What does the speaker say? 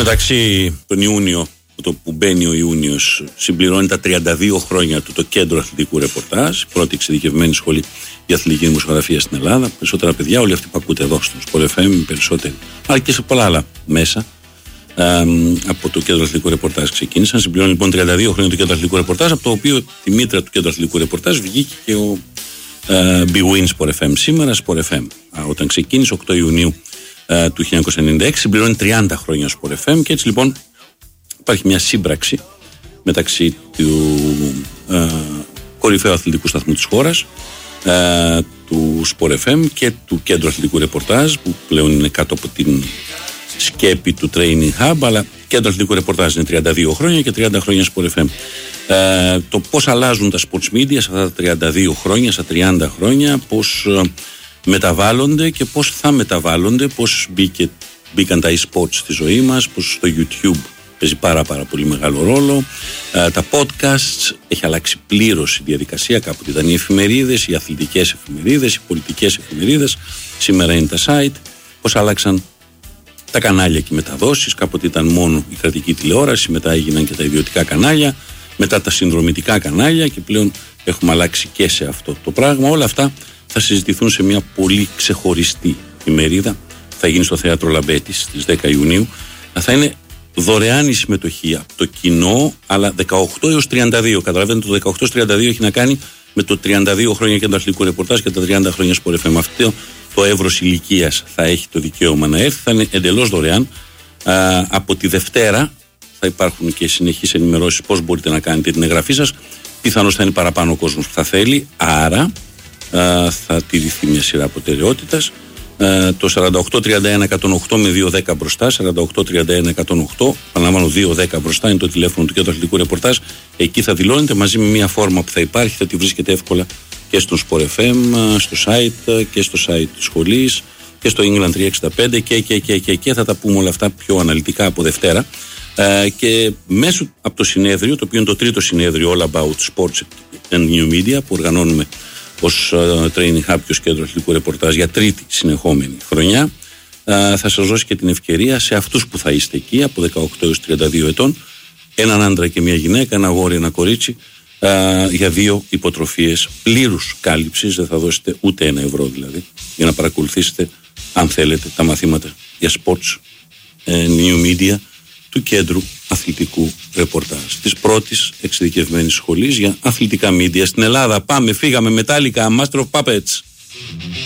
μεταξύ, τον Ιούνιο, το που μπαίνει ο Ιούνιος, συμπληρώνει τα 32 χρόνια του το Κέντρο Αθλητικού Ρεπορτάζ, η πρώτη εξειδικευμένη σχολή για αθλητική δημοσιογραφία στην Ελλάδα. Περισσότερα παιδιά, όλοι αυτοί που ακούτε εδώ στον Sport FM, περισσότεροι, αλλά και σε πολλά άλλα μέσα. Από το Κέντρο Αθλητικού Ρεπορτάζ ξεκίνησαν. Συμπληρώνει λοιπόν 32 χρόνια το Κέντρο Αθλητικού Ρεπορτάζ, από το οποίο τη μήτρα του Κέντρου Αθλητικού Ρεπορτάζ βγήκε και ο Big Win Sport FM σήμερα, Sport FM. Όταν ξεκίνησε 8 Ιουνίου του 1996, συμπληρώνει 30 χρόνια Sport FM, και έτσι λοιπόν υπάρχει μια σύμπραξη μεταξύ του κορυφαίου αθλητικού σταθμού της χώρας, του Sport FM, και του Κέντρου Αθλητικού Ρεπορτάζ, που πλέον είναι κάτω από την σκέπη του Training Hub, αλλά Κέντρο Αθλητικού Ρεπορτάζ είναι 32 χρόνια και 30 χρόνια Sport FM. Το πώς αλλάζουν τα sports media σε αυτά τα 32 χρόνια, στα 30 χρόνια, πώς μεταβάλλονται και πώς θα μεταβάλλονται, πώς μπήκαν τα e-sports στη ζωή μας, πώς το YouTube παίζει πάρα πολύ μεγάλο ρόλο, τα podcasts, έχει αλλάξει πλήρως η διαδικασία. Κάποτε ήταν οι εφημερίδες, οι αθλητικές εφημερίδες, οι πολιτικές εφημερίδες, σήμερα είναι τα site, πώς άλλαξαν τα κανάλια και οι μεταδόσεις. Κάποτε ήταν μόνο η κρατική τηλεόραση, μετά έγιναν και τα ιδιωτικά κανάλια, μετά τα συνδρομητικά κανάλια, και πλέον έχουμε αλλάξει και σε αυτό το πράγμα. Όλα αυτά θα συζητηθούν σε μια πολύ ξεχωριστή ημερίδα. Θα γίνει στο Θέατρο Λαμπέτης στις 10 Ιουνίου. Θα είναι δωρεάν η συμμετοχή από το κοινό, αλλά 18 έως 32. Καταλαβαίνετε, το 18 έως 32 έχει να κάνει με το 32 χρόνια Κέντρο Αθλητικού Ρεπορτάζ και τα 30 χρόνια Sport FM. Αυτό το εύρος ηλικίας θα έχει το δικαίωμα να έρθει. Θα είναι εντελώς δωρεάν. Από τη Δευτέρα θα υπάρχουν και συνεχείς ενημερώσεις πώς μπορείτε να κάνετε την εγγραφή σας. Πιθανώς θα είναι παραπάνω ο κόσμος που θα θέλει, άρα θα τηρηθεί μια σειρά προτεραιότητας. Το 48-31-108 με 2-10 μπροστά, 48-31-108, επαναλαμβάνω 2-10 μπροστά, είναι το τηλέφωνο του Κέντρου Αθλητικού Ρεπορτάζ. Εκεί θα δηλώνετε μαζί με μια φόρμα που θα υπάρχει, θα τη βρίσκετε εύκολα και στο Sport FM, στο site και στο site της σχολής και στο England 365 και θα τα πούμε όλα αυτά πιο αναλυτικά από Δευτέρα. Και μέσω από το συνέδριο, το οποίο είναι το τρίτο συνέδριο All About Sports and New Media, που οργανώνουμε ως Training Hub και ως Κέντρο Αθλητικού Ρεπορτάζ για τρίτη συνεχόμενη χρονιά, θα σας δώσει και την ευκαιρία σε αυτούς που θα είστε εκεί από 18 έως 32 ετών, έναν άντρα και μια γυναίκα, ένα αγόρι, ένα κορίτσι, για 2 υποτροφίες πλήρους κάλυψης. Δεν θα δώσετε ούτε €1 δηλαδή, για να παρακολουθήσετε, αν θέλετε, τα μαθήματα για sports new media του Κέντρου Αθλητικού Ρεπορτάζ, της πρώτης εξειδικευμένης σχολής για αθλητικά media στην Ελλάδα. Πάμε, φύγαμε, Metallica, Master of Puppets.